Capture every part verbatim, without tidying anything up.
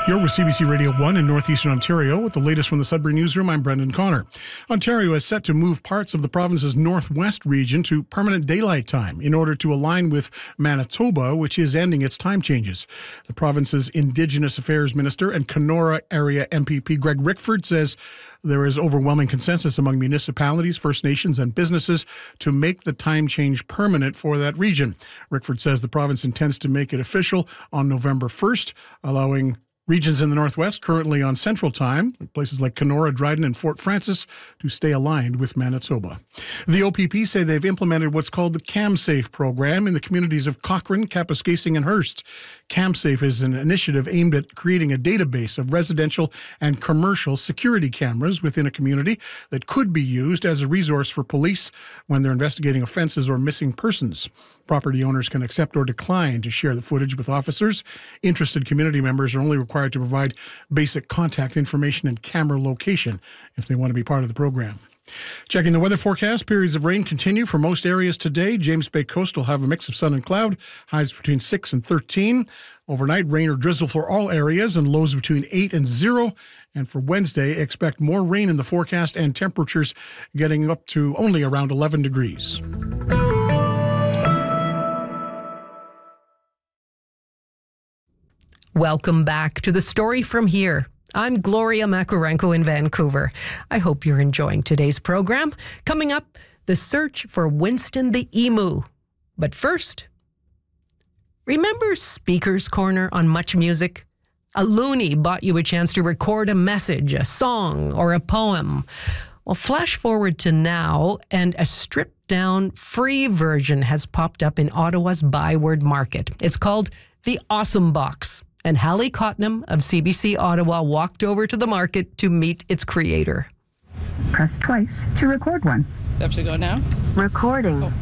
You're with C B C Radio one in Northeastern Ontario with the latest from the Sudbury Newsroom. I'm Brendan Connor. Ontario is set to move parts of the province's northwest region to permanent daylight time in order to align with Manitoba, which is ending its time changes. The province's Indigenous Affairs Minister and Kenora area M P P Greg Rickford says there is overwhelming consensus among municipalities, First Nations and businesses to make the time change permanent for that region. Rickford says the province intends to make it official on November first, allowing regions in the Northwest currently on Central Time, places like Kenora, Dryden, and Fort Frances, to stay aligned with Manitoba. The O P P say they've implemented what's called the CamSafe program in the communities of Cochrane, Kapuskasing, and Hearst. CamSafe is an initiative aimed at creating a database of residential and commercial security cameras within a community that could be used as a resource for police when they're investigating offenses or missing persons. Property owners can accept or decline to share the footage with officers. Interested community members are only required to provide basic contact information and camera location if they want to be part of the program. Checking the weather forecast, periods of rain continue for most areas today. James Bay Coast will have a mix of sun and cloud, highs between six and thirteen. Overnight, rain or drizzle for all areas and lows between eight and zero. And for Wednesday, expect more rain in the forecast and temperatures getting up to only around eleven degrees. Welcome back to The Story From Here. I'm Gloria Makarenko in Vancouver. I hope you're enjoying today's program. Coming up, the search for Winston the Emu. But first, remember Speaker's Corner on Much Music? A loony bought you a chance to record a message, a song, or a poem. Well, flash forward to now, and a stripped-down, free version has popped up in Ottawa's Byward Market. It's called the Awesome Box. And Hallie Cotnam of C B C Ottawa walked over to the market to meet its creator. Press twice to record one. Do I have to go now? Recording. Oh.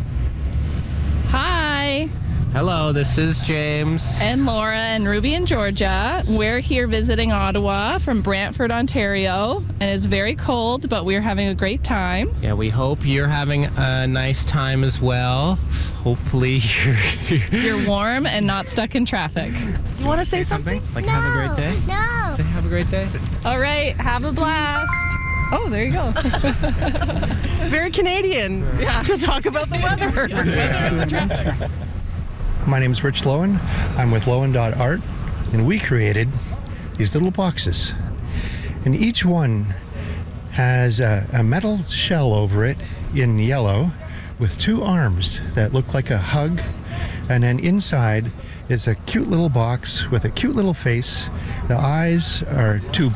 Hi. Hello, this is James. And Laura and Ruby in Georgia. We're here visiting Ottawa from Brantford, Ontario. And it's very cold, but we're having a great time. Yeah, we hope you're having a nice time as well. Hopefully you're... You're warm and not stuck in traffic. You want to say something? Like, no, have a great day? No. Say have a great day. All right, have a blast. Oh, there you go. Very Canadian Yeah. to talk about the weather. Traffic. My name is Rich Lowen. I'm with Lowen dot art, and we created these little boxes. And each one has a, a metal shell over it in yellow with two arms that look like a hug. And then inside is a cute little box with a cute little face. The eyes are two